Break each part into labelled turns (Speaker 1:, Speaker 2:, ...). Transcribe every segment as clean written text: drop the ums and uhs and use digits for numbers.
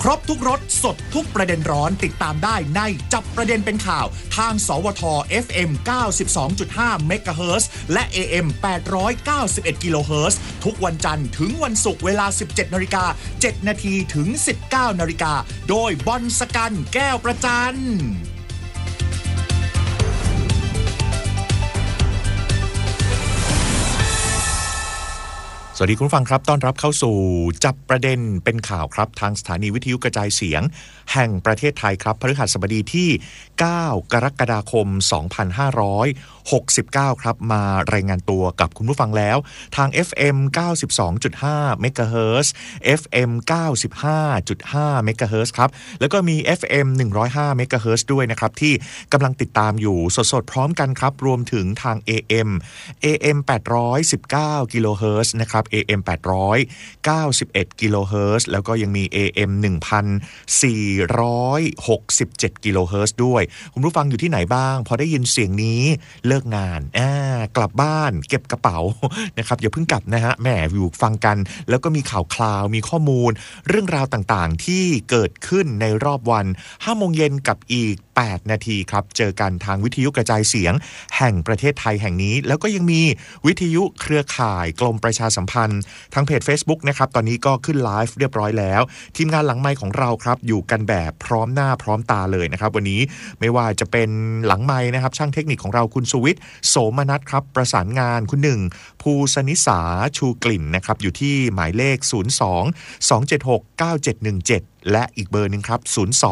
Speaker 1: ครบทุกรสสดทุกประเด็นร้อนติดตามได้ในจับประเด็นเป็นข่าวทางสวท FM 92.5 เมกะเฮิรตซ์และ AM 891 กิโลเฮิรตซ์ทุกวันจันทร์ถึงวันศุกร์เวลา 17:07 น.ถึง 19:00 น.โดยบอลสกันแก้วประจันสวัสดีคุณผู้ฟังครับต้อนรับเข้าสู่จับประเด็นเป็นข่าวครับทางสถานีวิทยุกระจายเสียงแห่งประเทศไทยครับพฤหัสบดีที่9 กรกฎาคม 2569 ครับมารายงานตัวกับคุณผู้ฟังแล้วทาง FM 92.5 เมกะเฮิรตซ์ FM 95.5 เมกะเฮิรตซ์ครับแล้วก็มี FM 105 เมกะเฮิรตซ์ด้วยนะครับที่กำลังติดตามอยู่สดๆพร้อมกันครับรวมถึงทาง AM 819 กิโลเฮิรตซ์นะครับAM 891 กิโลเฮิรตซ์แล้วก็ยังมี AM 1,467 กิโลเฮิรตซ์ด้วยคุณผู้ฟังอยู่ที่ไหนบ้างพอได้ยินเสียงนี้เลิกงานกลับบ้านเก็บกระเป๋านะครับอย่าเพิ่งกลับนะฮะแหมอยู่ฟังกันแล้วก็มีข่าวคราวมีข้อมูลเรื่องราวต่างๆที่เกิดขึ้นในรอบวัน 5 โมงเย็นกับอีก8 นาทีครับเจอกันทางวิทยุกระจายเสียงแห่งประเทศไทยแห่งนี้แล้วก็ยังมีวิทยุเครือข่ายกรมประชาสัมพันธ์ทางเพจ Facebook นะครับตอนนี้ก็ขึ้นไลฟ์เรียบร้อยแล้วทีมงานหลังไมค์ของเราครับอยู่กันแบบพร้อมหน้าพร้อมตาเลยนะครับวันนี้ไม่ว่าจะเป็นหลังไมค์นะครับช่างเทคนิคของเราคุณสุวิทย์โสมนัสครับประสานงานคุณหนึ่งภูสนิสาชูกลิ่นนะครับอยู่ที่หมายเลข02-276-9717และอีกเบอร์นึงครับ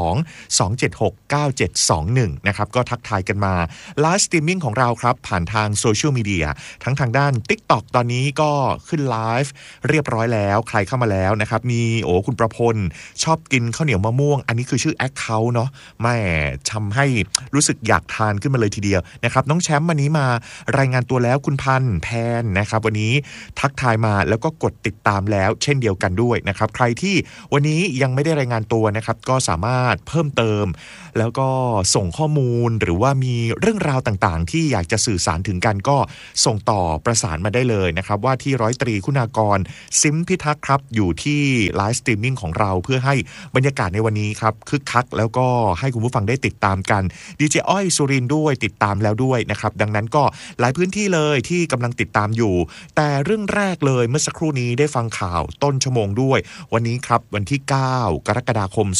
Speaker 1: 02-276-9721นะครับก็ทักทายกันมาไลฟ์สตรีมมิ่งของเราครับผ่านทางโซเชียลมีเดียทั้งทางด้าน TikTok ตอนนี้ก็ขึ้นไลฟ์เรียบร้อยแล้วใครเข้ามาแล้วนะครับมีคุณประพลชอบกินข้าวเหนียวมะม่วงอันนี้คือชื่อ Account เนาะแม่ทำให้รู้สึกอยากทานขึ้นมาเลยทีเดียวนะครับน้องแชมป์วันนี้มารายงานตัวแล้วคุณพันธ์แพนนะครับวันนี้ทักทายมาแล้วก็กดติดตามแล้วเช่นเดียวกันด้วยนะครับใครที่วันนี้ยังไม่ได้รายงานตัวนะครับก็สามารถเพิ่มเติมแล้วก็ส่งข้อมูลหรือว่ามีเรื่องราวต่างๆที่อยากจะสื่อสารถึงกันก็ส่งต่อประสานมาได้เลยนะครับว่าที่ร้อยตรีคุณากรซิมพิทักษ์ครับอยู่ที่ไลฟ์สตรีมมิ่งของเราเพื่อให้บรรยากาศในวันนี้ครับคึกคักแล้วก็ให้คุณผู้ฟังได้ติดตามกันดีเจอ้อยสุรินทร์ด้วยติดตามแล้วด้วยนะครับดังนั้นก็หลายพื้นที่เลยที่กำลังติดตามอยู่แต่เรื่องแรกเลยเมื่อสักครู่นี้ได้ฟังข่าวต้นชั่วโมงด้วยวันนี้ครับวันที่9 กรกฎาคม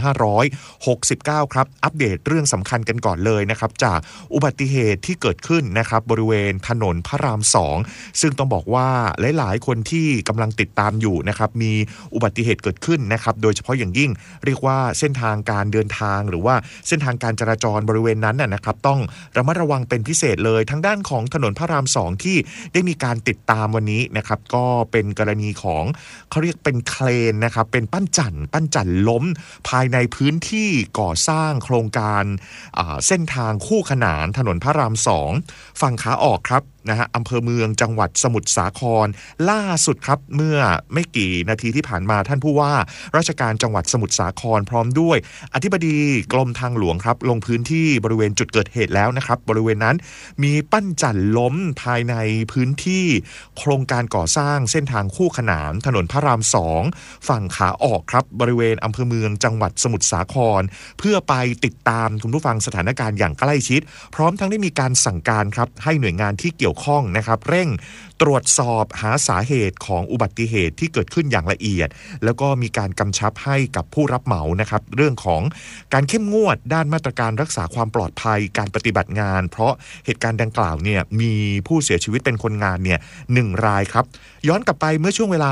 Speaker 1: 2569 ครับอัปเดตเรื่องสำคัญกันก่อนเลยนะครับจากอุบัติเหตุที่เกิดขึ้นนะครับบริเวณถนนพระราม2ซึ่งต้องบอกว่าหลายๆคนที่กำลังติดตามอยู่นะครับมีอุบัติเหตุเกิดขึ้นนะครับโดยเฉพาะอย่างยิ่งเรียกว่าเส้นทางการเดินทางหรือว่าเส้นทางการจราจรบริเวณนั้นนะครับต้องระมัดระวังเป็นพิเศษเลยทางด้านของถนนพระราม2ที่ได้มีการติดตามวันนี้นะครับก็เป็นกรณีของเขาเรียกเป็นเครนนะครับเป็นปั้นจั่นล้มภายในพื้นที่ก่อสร้างโครงการเส้นทางคู่ขนานถนนพระราม2ฝั่งขาออกครับนะฮะอำเภอเมืองจังหวัดสมุทรสาครล่าสุดครับเมื่อไม่กี่นาทีที่ผ่านมาท่านผู้ว่าราชการจังหวัดสมุทรสาครพร้อมด้วยอธิบดีกรมทางหลวงครับลงพื้นที่บริเวณจุดเกิดเหตุแล้วนะครับบริเวณนั้นมีปั้นจั่นล้มภายในพื้นที่โครงการก่อสร้างเส้นทางคู่ขนานถนนพระราม2ฝั่งขาออกครับบริเวณอำเภอเมืองจังหวัดสมุทรสาครเพื่อไปติดตามคุณผู้ฟังสถานการณ์อย่างใกล้ชิดพร้อมทั้งได้มีการสั่งการครับให้หน่วยงานที่เกี่ยวข้องนะครับเร่งตรวจสอบหาสาเหตุของอุบัติเหตุที่เกิดขึ้นอย่างละเอียดแล้วก็มีการกำชับให้กับผู้รับเหมานะครับเรื่องของการเข้มงวดด้านมาตรการรักษาความปลอดภัยการปฏิบัติงานเพราะเหตุการณ์ดังกล่าวเนี่ยมีผู้เสียชีวิตเป็นคนงานเนี่ย1 รายครับย้อนกลับไปเมื่อช่วงเวลา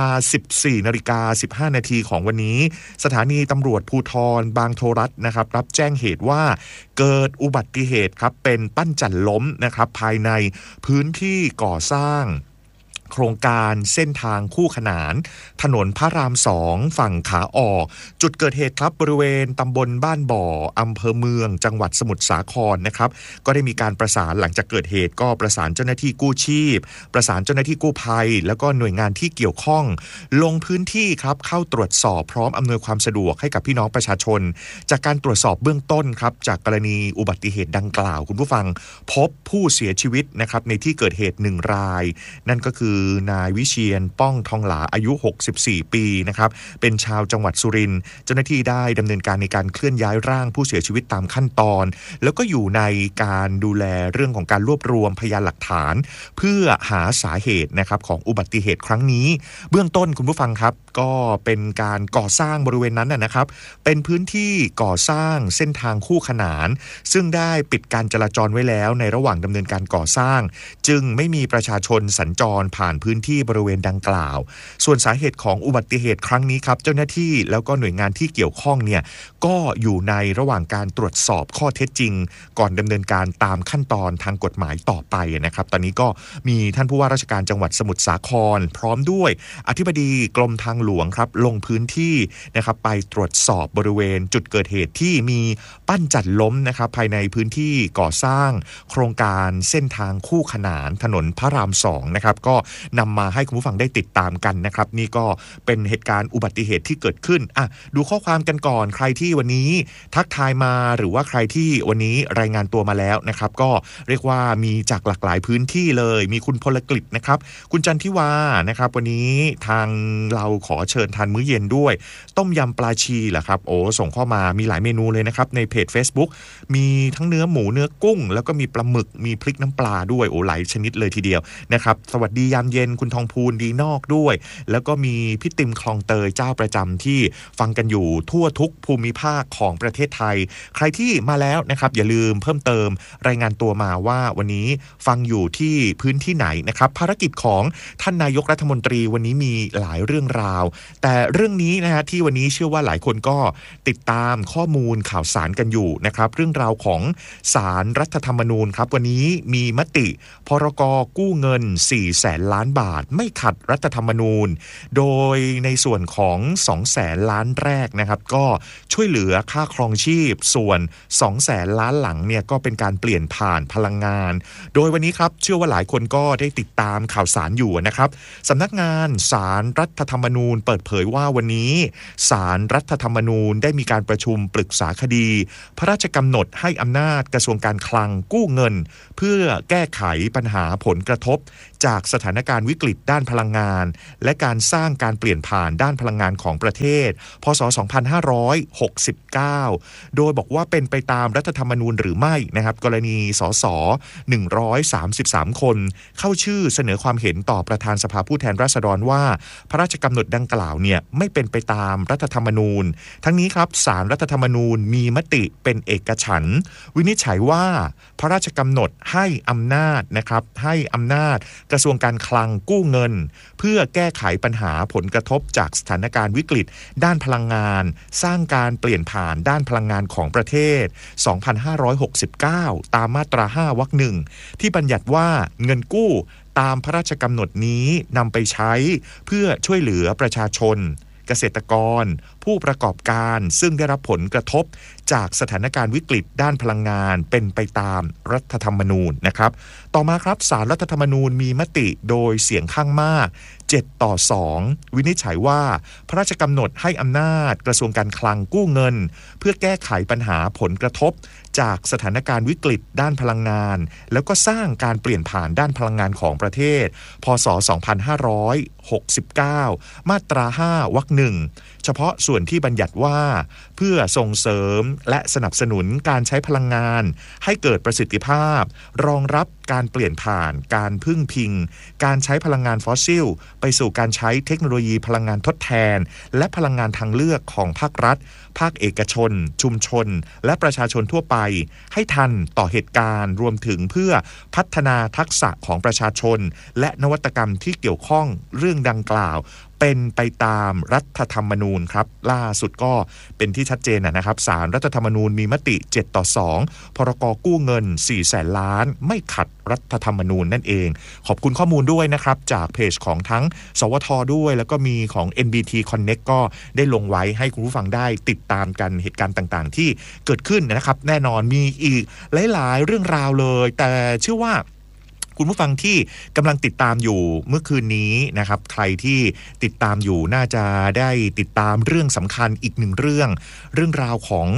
Speaker 1: 14:15 นาทีของวันนี้สถานีตำรวจภูธรบางโทรัฐนะครับรับแจ้งเหตุว่าเกิดอุบัติเหตุครับเป็นปั้นจั่นล้มนะครับภายในพื้นที่ก่อสร้างโครงการเส้นทางคู่ขนานถนนพระราม2ฝั่งขาออกจุดเกิดเหตุครับบริเวณตำบลบ้านบ่ออำเภอเมืองจังหวัดสมุทรสาครนะครับก็ได้มีการประสานหลังจากเกิดเหตุก็ประสานเจ้าหน้าที่กู้ชีพประสานเจ้าหน้าที่กู้ภัยแล้วก็หน่วยงานที่เกี่ยวข้องลงพื้นที่ครับเข้าตรวจสอบพร้อมอำนวยความสะดวกให้กับพี่น้องประชาชนจากการตรวจสอบเบื้องต้นครับจากกรณีอุบัติเหตุดังกล่าวคุณผู้ฟังพบผู้เสียชีวิตนะครับในที่เกิดเหตุ1 รายนั่นก็คือนายวิเชียรป้องทองหลาอายุ64ปีนะครับเป็นชาวจังหวัดสุรินทร์เจ้าหน้าที่ได้ดำเนินการในการเคลื่อนย้ายร่างผู้เสียชีวิตตามขั้นตอนแล้วก็อยู่ในการดูแลเรื่องของการรวบรวมพยานหลักฐานเพื่อหาสาเหตุนะครับของอุบัติเหตุครั้งนี้เบื้องต้นคุณผู้ฟังครับก็เป็นการก่อสร้างบริเวณนั้นนะครับเป็นพื้นที่ก่อสร้างเส้นทางคู่ขนานซึ่งได้ปิดการจราจรไว้แล้วในระหว่างดำเนินการก่อสร้างจึงไม่มีประชาชนสัญจรผ่านพื้นที่บริเวณดังกล่าวส่วนสาเหตุของอุบัติเหตุครั้งนี้ครับเจ้าหน้าที่แล้วก็หน่วยงานที่เกี่ยวข้องเนี่ยก็อยู่ในระหว่างการตรวจสอบข้อเท็จจริงก่อนดำเนินการตามขั้นตอนทางกฎหมายต่อไปนะครับตอนนี้ก็มีท่านผู้ว่าราชการจังหวัดสมุทรสาครพร้อมด้วยอธิบดีกรมทางหลวงครับลงพื้นที่นะครับไปตรวจสอบบริเวณจุดเกิดเหตุที่มีปั้นจัดล้มนะครับภายในพื้นที่ก่อสร้างโครงการเส้นทางคู่ขนานถนนพระราม2นะครับก็นำมาให้คุณผู้ฟังได้ติดตามกันนะครับนี่ก็เป็นเหตุการณ์อุบัติเหตุที่เกิดขึ้นดูข้อความกันก่อนใครที่วันนี้ทักทายมาหรือว่าใครที่วันนี้รายงานตัวมาแล้วนะครับก็เรียกว่ามีจากหลากหลายพื้นที่เลยมีคุณพลกฤษนะครับคุณจันทิวานะครับวันนี้ทางเราขอเชิญทานมื้อเย็นด้วยต้มยำปลาชีเหรอครับส่งเข้ามามีหลายเมนูเลยนะครับในเพจ Facebook มีทั้งเนื้อหมูเนื้อกุ้งแล้วก็มีปลาหมึกมีพริกน้ำปลาด้วยหลายชนิดเลยทีเดียวนะครับสวัสดียามเย็นคุณทองพูนดีนอกด้วยแล้วก็มีพี่ติมคลองเตยเจ้าประจำที่ฟังกันอยู่ทั่วทุกภูมิภาคของประเทศไทยใครที่มาแล้วนะครับอย่าลืมเพิ่มเติมรายงานตัวมาว่าวันนี้ฟังอยู่ที่พื้นที่ไหนนะครับภารกิจของท่านนายกรัฐมนตรีวันนี้มีหลายเรื่องราวแต่เรื่องนี้นะฮะที่วันนี้เชื่อว่าหลายคนก็ติดตามข้อมูลข่าวสารกันอยู่นะครับเรื่องราวของศาลรัฐธรรมนูญครับวันนี้มีมติพรก.กู้เงิน 400,000 ล้านบาทไม่ขัดรัฐธรรมนูญโดยในส่วนของ 200,000 ล้านแรกนะครับก็ช่วยเหลือค่าครองชีพส่วน 200,000 ล้านหลังเนี่ยก็เป็นการเปลี่ยนผ่านพลังงานโดยวันนี้ครับเชื่อว่าหลายคนก็ได้ติดตามข่าวสารอยู่นะครับสำนักงานศาลรัฐธรรมนูญเปิดเผยว่าวันนี้ศาลรัฐธรรมนูญได้มีการประชุมปรึกษาคดีพระราชกำหนดให้อำนาจกระทรวงการคลังกู้เงินเพื่อแก้ไขปัญหาผลกระทบจากสถานการณ์วิกฤตด้านพลังงานและการสร้างการเปลี่ยนผ่านด้านพลังงานของประเทศพ.ศ. 2569โดยบอกว่าเป็นไปตามรัฐธรรมนูญหรือไม่นะครับกรณีสส133คนเข้าชื่อเสนอความเห็นต่อประธานสภาผู้แทนราษฎรว่าพระราชกำหนดดังกล่าวเนี่ยไม่เป็นไปตามรัฐธรรมนูญทั้งนี้ครับศาลรัฐธรรมนูญมีมติเป็นเอกฉันท์วินิจฉัยว่าพระราชกำหนดให้อำนาจนะครับให้อำนาจกระทรวงการคลังกู้เงินเพื่อแก้ไขปัญหาผลกระทบจากสถานการณ์วิกฤตด้านพลังงานสร้างการเปลี่ยนผ่านด้านพลังงานของประเทศ 2569 ตามมาตรา 5 วรรค 1 ที่บัญญัติว่าเงินกู้ตามพระราชกำหนดนี้นำไปใช้เพื่อช่วยเหลือประชาชนเกษตรกรผู้ประกอบการซึ่งได้รับผลกระทบจากสถานการณ์วิกฤตด้านพลังงานเป็นไปตามรัฐธรรมนูญนะครับต่อมาครับศาลรัฐธรรมนูญมีมติโดยเสียงข้างมาก7-2วินิจฉัยว่าพระราชกำหนดให้อำนาจกระทรวงการคลังกู้เงินเพื่อแก้ไขปัญหาผลกระทบจากสถานการณ์วิกฤตด้านพลังงานแล้วก็สร้างการเปลี่ยนผ่านด้านพลังงานของประเทศพ.ศ. 2569มาตรา 5 วรรค 1เฉพาะส่วนที่บัญญัติว่าเพื่อส่งเสริมและสนับสนุนการใช้พลังงานให้เกิดประสิทธิภาพรองรับการเปลี่ยนผ่านการพึ่งพิงการใช้พลังงานฟอสซิลไปสู่การใช้เทคโนโลยีพลังงานทดแทนและพลังงานทางเลือกของภาครัฐภาคเอกชนชุมชนและประชาชนทั่วไปให้ทันต่อเหตุการณ์รวมถึงเพื่อพัฒนาทักษะของประชาชนและนวัตกรรมที่เกี่ยวข้องเรื่องดังกล่าวเป็นไปตามรัฐธรรมนูญครับล่าสุดก็เป็นที่ชัดเจนนะครับศาลรัฐธรรมนูญมีมติ7-2พรก.กู้เงิน 400,000 ล้านไม่ขัดรัฐธรรมนูญนั่นเองขอบคุณข้อมูลด้วยนะครับจากเพจของทั้งสวท.ด้วยแล้วก็มีของ NBT Connect ก็ได้ลงไว้ให้คุณผู้ฟังได้ติดตามกันเหตุการณ์ต่างๆที่เกิดขึ้นนะครับแน่นอนมีอีกหลายๆเรื่องราวเลยแต่เชื่อว่าคุณผู้ฟังที่กำลังติดตามอยู่เมื่อคืนนี้นะครับใครที่ติดตามอยู่น่าจะได้ติดตามเรื่องสำคัญอีกหนึ่งเรื่องราวของ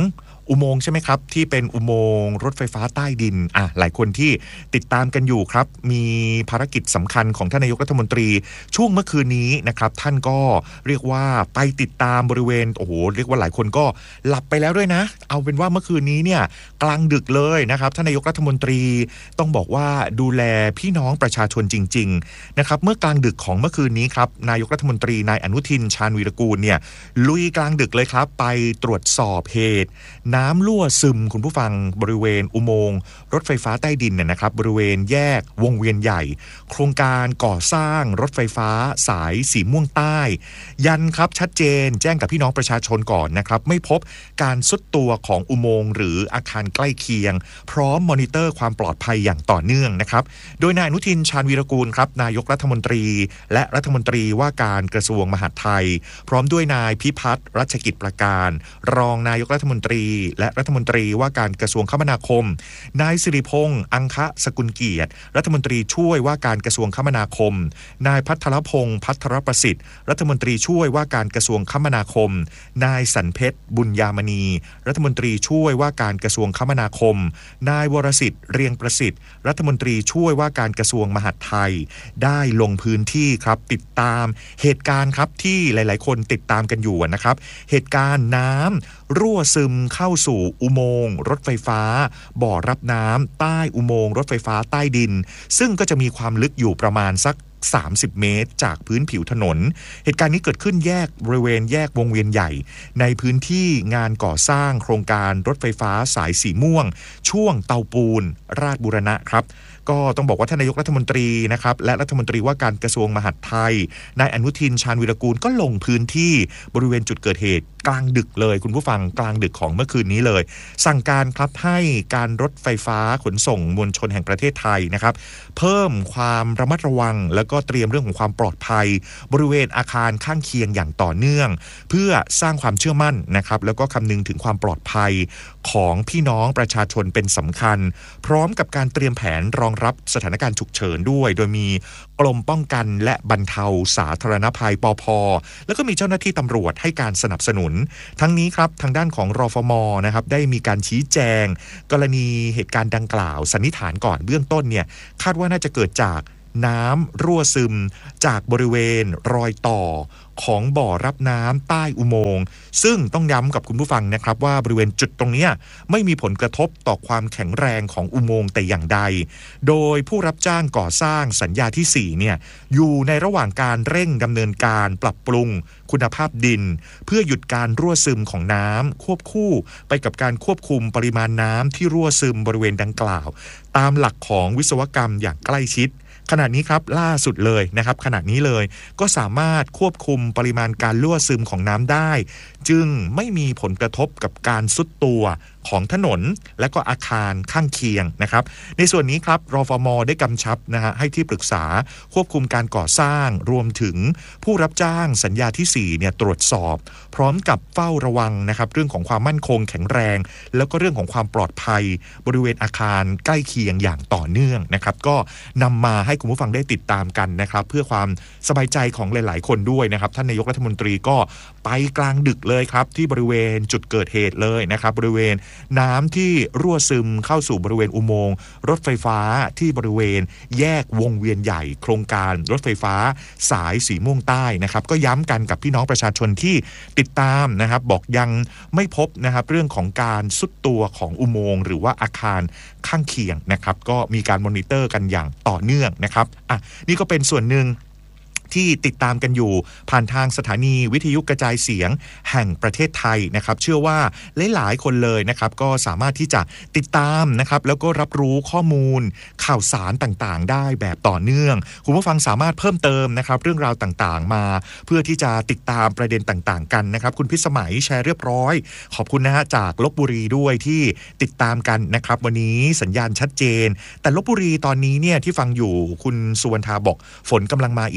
Speaker 1: อุโมงค์ใช่ไหมครับที่เป็นอุโมงค์รถไฟฟ้าใต้ดินหลายคนที่ติดตามกันอยู่ครับมีภารกิจสำคัญของท่านนายกรัฐมนตรีช่วงเมื่อคืนนี้นะครับท่านก็เรียกว่าไปติดตามบริเวณเรียกว่าหลายคนก็หลับไปแล้วด้วยนะเอาเป็นว่าเมื่อคืนนี้เนี่ยกลางดึกเลยนะครับท่านนายกรัฐมนตรีต้องบอกว่าดูแลพี่น้องประชาชนจริงๆนะครับเมื่อกลางดึกของเมื่อคืนนี้ครับนายกรัฐมนตรีนายอนุทินชาญวีรกูลเนี่ยลุยกลางดึกเลยครับไปตรวจสอบเหตุน้ำรั่วซึมคุณผู้ฟังบริเวณอุโมงค์รถไฟฟ้าใต้ดินเนี่ยนะครับบริเวณแยกวงเวียนใหญ่โครงการก่อสร้างรถไฟฟ้าสายสีม่วงใต้ยันครับชัดเจนแจ้งกับพี่น้องประชาชนก่อนนะครับไม่พบการทรุดตัวของอุโมงค์หรืออาคารใกล้เคียงพร้อมมอนิเตอร์ความปลอดภัยอย่างต่อเนื่องนะครับโดยนายอนุทินชาญวีรกูลครับนายกรัฐมนตรีและรัฐมนตรีว่าการกระทรวงมหาดไทยพร้อมด้วยนายพิพัฒน์รัชกิจประการรองนายกรัฐมนตรีและรัฐมนตรีว่าการกระทรวงคมนาคมนายสิริพงษ์อังคะสกุลเกียรติรัฐมนตรีช่วยว่าการกระทรวงคมนาคมนายพัทรพงษ์พัทรประสิทธิ์รัฐมนตรีช่วยว่าการกระทรวงคมนาคมนายสันเพชรบุญญามณีรัฐมนตรีช่วยว่าการกระทรวงคมนาคมนายวรสิทธิ์เรียงประสิทธิ์รัฐมนตรีช่วยว่าการกระทรวงมหาดไทยได้ลงพื้นที่ครับติดตามเหตุการณ์ครับที่หลายๆคนติดตามกันอยู่นะครับเหตุการณ์น้ำรั่วซึมเข้าสู่อุโมงค์รถไฟฟ้าบ่อรับน้ำใต้อุโมงค์รถไฟฟ้าใต้ดินซึ่งก็จะมีความลึกอยู่ประมาณสัก30 เมตรจากพื้นผิวถนนเหตุการณ์นี้เกิดขึ้นบริเวณแยกวงเวียนใหญ่ในพื้นที่งานก่อสร้างโครงการรถไฟฟ้าสายสีม่วงช่วงเตาปูนราชบูรณะครับก็ต้องบอกว่าท่านนายกรัฐมนตรีนะครับและรัฐมนตรีว่าการกระทรวงมหาดไทยนายอนุทินชาญวีรกูลก็ลงพื้นที่บริเวณจุดเกิดเหตุกลางดึกเลยคุณผู้ฟังกลางดึกของเมื่อคืนนี้เลยสั่งการครับให้การรถไฟฟ้าขนส่งมวลชนแห่งประเทศไทยนะครับเพิ่มความระมัดระวังแล้วก็เตรียมเรื่องของความปลอดภัยบริเวณอาคารข้างเคียงอย่างต่อเนื่องเพื่อสร้างความเชื่อมั่นนะครับแล้วก็คำนึงถึงความปลอดภัยของพี่น้องประชาชนเป็นสำคัญพร้อมกับการเตรียมแผนรองรับสถานการณ์ฉุกเฉินด้วยโดยมีกรมป้องกันและบรรเทาสาธารณภัยปภ.แล้วก็มีเจ้าหน้าที่ตำรวจให้การสนับสนุนทั้งนี้ครับทางด้านของรฟม.นะครับได้มีการชี้แจงกรณีเหตุการณ์ดังกล่าวสันนิษฐานก่อนเบื้องต้นเนี่ยคาดว่าน่าจะเกิดจากน้ำรั่วซึมจากบริเวณรอยต่อของบ่อรับน้ำใต้อุโมงค์ซึ่งต้องย้ำกับคุณผู้ฟังนะครับว่าบริเวณจุดตรงนี้ไม่มีผลกระทบต่อความแข็งแรงของอุโมงค์แต่อย่างใดโดยผู้รับจ้างก่อสร้างสัญญาที่4เนี่ยอยู่ในระหว่างการเร่งดำเนินการปรับปรุงคุณภาพดินเพื่อหยุดการรั่วซึมของน้ำควบคู่ไปกับการควบคุมปริมาณน้ำที่รั่วซึมบริเวณดังกล่าวตามหลักของวิศวกรรมอย่างใกล้ชิดขณะนี้ครับล่าสุดเลยนะครับขณะนี้เลยก็สามารถควบคุมปริมาณการรั่วซึมของน้ำได้จึงไม่มีผลกระทบกับการทรุดตัวของถนนและก็อาคารข้างเคียงนะครับในส่วนนี้ครับรฟม.ได้กำชับให้ที่ปรึกษาควบคุมการก่อสร้างรวมถึงผู้รับจ้างสัญญาที่4เนี่ยตรวจสอบพร้อมกับเฝ้าระวังนะครับเรื่องของความมั่นคงแข็งแรงแล้วก็เรื่องของความปลอดภัยบริเวณอาคารใกล้เคียงอย่างต่อเนื่องนะครับก็นำมาให้คุณผู้ฟังได้ติดตามกันนะครับเพื่อความสบายใจของหลายๆคนด้วยนะครับท่านนายกรัฐมนตรีก็ไปกลางดึกเลยครับที่บริเวณจุดเกิดเหตุเลยนะครับบริเวณน้ำที่รั่วซึมเข้าสู่บริเวณอุโมงค์รถไฟฟ้าที่บริเวณแยกวงเวียนใหญ่โครงการรถไฟฟ้าสายสีม่วงใต้นะครับก็ย้ำกันกับพี่น้องประชาชนที่ติดตามนะครับบอกยังไม่พบนะครับเรื่องของการทรุดตัวของอุโมงค์หรือว่าอาคารข้างเคียงนะครับก็มีการมอนิเตอร์กันอย่างต่อเนื่องนะครับนี่ก็เป็นส่วนหนึ่งที่ติดตามกันอยู่ผ่านทางสถานีวิทยุกระจายเสียงแห่งประเทศไทยนะครับเชื่อว่าหลายๆคนเลยนะครับก็สามารถที่จะติดตามนะครับแล้วก็รับรู้ข้อมูลข่าวสารต่างๆได้แบบต่อเนื่องคุณผู้ฟังสามารถเพิ่มเติมนะครับเรื่องราวต่างๆมาเพื่อที่จะติดตามประเด็นต่างๆกันนะครับคุณพิสมัยแชร์เรียบร้อยขอบคุณนะฮะจากลพบุรีด้วยที่ติดตามกันนะครับวันนี้สัญญาณชัดเจนแต่ลพบุรีตอนนี้เนี่ยที่ฟังอยู่คุณสุวรรณาบอกฝนกำลังมาอีกแล้วคุณ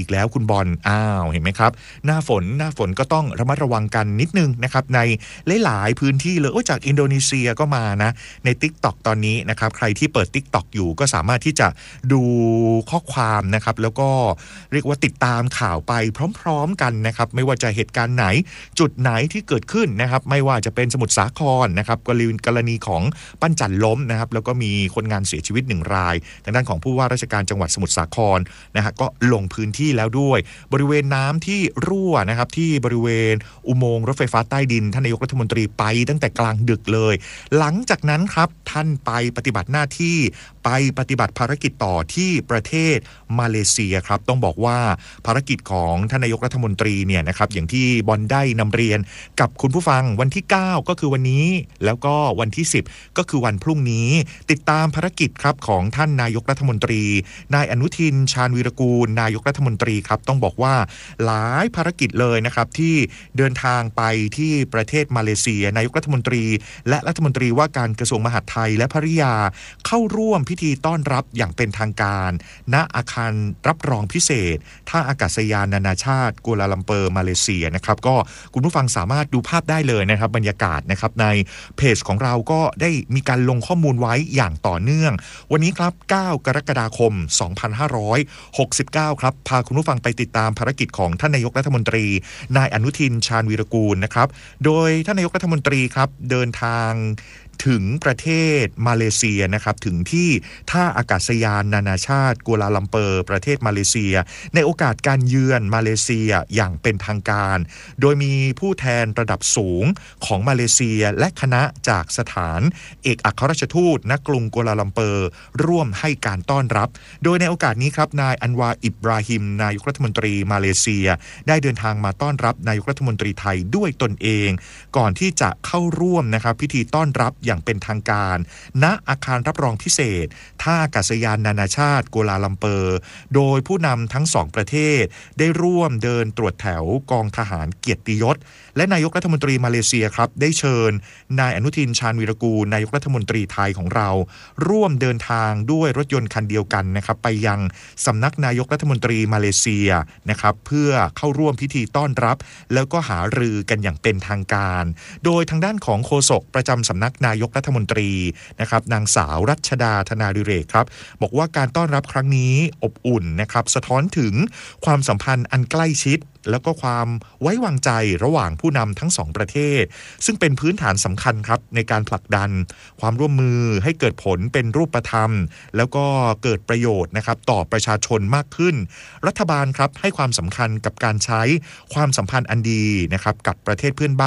Speaker 1: บอลเห็นไหมครับหน้าฝนก็ต้องระมัดระวังกันนิดนึงนะครับในหลายๆพื้นที่เลยจากอินโดนีเซียก็มานะใน TikTok ตอนนี้นะครับใครที่เปิด TikTok อยู่ก็สามารถที่จะดูข้อความนะครับแล้วก็เรียกว่าติดตามข่าวไปพร้อมๆกันนะครับไม่ว่าจะเหตุการณ์ไหนจุดไหนที่เกิดขึ้นนะครับไม่ว่าจะเป็นสมุทรสาครนะครับกรณีของปั้นจันล้มนะครับแล้วก็มีคนงานเสียชีวิต1 รายทางด้านของผู้ว่าราชการจังหวัดสมุทรสาครนะฮะก็ลงพื้นที่แล้วด้วยบริเวณน้ำที่รั่วนะครับที่บริเวณอุโมงค์รถไฟฟ้าใต้ดินท่านนายกรัฐมนตรีไปตั้งแต่กลางดึกเลยหลังจากนั้นครับท่านไปปฏิบัติหน้าที่ไปปฏิบัติภารกิจต่อที่ประเทศมาเลเซียครับต้องบอกว่าภารกิจของท่านนายกรัฐมนตรีเนี่ยนะครับอย่างที่บอลได้นำเรียนกับคุณผู้ฟังวันที่9ก็คือวันนี้แล้วก็วันที่10ก็คือวันพรุ่งนี้ติดตามภารกิจครับของท่านนายกรัฐมนตรีนายอนุทินชาญวีรกูลนายกรัฐมนตรีครับต้องบอกว่าหลายภารกิจเลยนะครับที่เดินทางไปที่ประเทศมาเลเซียนายกรัฐมนตรีและรัฐมนตรีว่าการกระทรวงมหาดไทยและภริยาเข้าร่วมพิธีต้อนรับอย่างเป็นทางการณอาคารรับรองพิเศษท่าอากาศยานนานาชาติกัวลาลัมเปอร์มาเลเซียนะครับก็คุณผู้ฟังสามารถดูภาพได้เลยนะครับบรรยากาศนะครับในเพจของเราก็ได้มีการลงข้อมูลไว้อย่างต่อเนื่องวันนี้ครับ9 กรกฎาคม 2569ครับพาคุณผู้ฟังไปติดตามภารกิจของท่านนายกรัฐมนตรีนายอนุทินชาญวีรกูลนะครับโดยท่านนายกรัฐมนตรีครับเดินทางถึงประเทศมาเลเซียนะครับถึงที่ท่าอากาศยานนานาชาติกัวลาลัมเปอร์ประเทศมาเลเซียในโอกาสการเยือนมาเลเซียอย่างเป็นทางการโดยมีผู้แทนระดับสูงของมาเลเซียและคณะจากสถานเอกอัครราชทูตณกรุงกัวลาลัมเปอร์ร่วมให้การต้อนรับโดยในโอกาสนี้ครับนายอันวาอิบราฮิมนายกรัฐมนตรีมาเลเซียได้เดินทางมาต้อนรับนายกรัฐมนตรีไทยด้วยตนเองก่อนที่จะเข้าร่วมนะครับพิธีต้อนรับอย่างเป็นทางการณอาคารรับรองพิเศษท่าอากาศยานนานาชาติกัวลาลัมเปอร์โดยผู้นำทั้ง2ประเทศได้ร่วมเดินตรวจแถวกองทหารเกียรติยศและนายกรัฐมนตรีมาเลเซียครับได้เชิญนายอนุทินชาญวีรกูลนายกรัฐมนตรีไทยของเราร่วมเดินทางด้วยรถยนต์คันเดียวกันนะครับไปยังสำนักนายกรัฐมนตรีมาเลเซียนะครับเพื่อเข้าร่วมพิธีต้อนรับแล้วก็หารือกันอย่างเป็นทางการโดยทางด้านของโฆษกประจำสำนักนายกรัฐมนตรีนะครับนางสาวรัชดาธนาดิเรกครับบอกว่าการต้อนรับครั้งนี้อบอุ่นนะครับสะท้อนถึงความสัมพันธ์อันใกล้ชิดแล้วก็ความไว้วางใจระหว่างผู้นำทั้ง2ประเทศซึ่งเป็นพื้นฐานสำคัญครับในการผลักดันความร่วมมือให้เกิดผลเป็นรูปธรรมแล้วก็เกิดประโยชน์นะครับต่อประชาชนมากขึ้นรัฐบาลครับให้ความสำคัญกับการใช้ความสัมพันธ์อันดีนะครับกับประเทศเพื่อนบ้าน